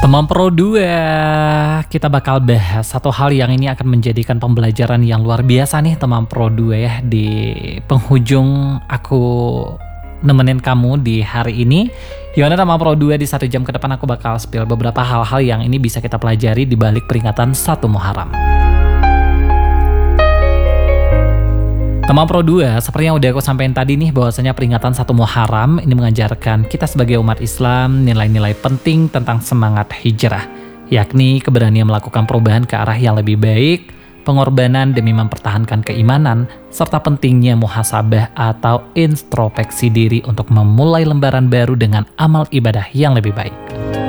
Teman Pro 2, kita bakal bahas satu hal yang ini akan menjadikan pembelajaran yang luar biasa nih teman Pro 2 ya. Di penghujung aku nemenin kamu di hari ini. Gimana teman Pro 2, di 1 jam ke depan aku bakal spill beberapa hal-hal yang ini bisa kita pelajari di balik peringatan 1 Muharram. Teman Pro 2, seperti yang udah aku sampaikan tadi nih, bahwasanya peringatan 1 Muharram ini mengajarkan kita sebagai umat Islam nilai-nilai penting tentang semangat hijrah, yakni keberanian melakukan perubahan ke arah yang lebih baik, pengorbanan demi mempertahankan keimanan, serta pentingnya muhasabah atau introspeksi diri untuk memulai lembaran baru dengan amal ibadah yang lebih baik.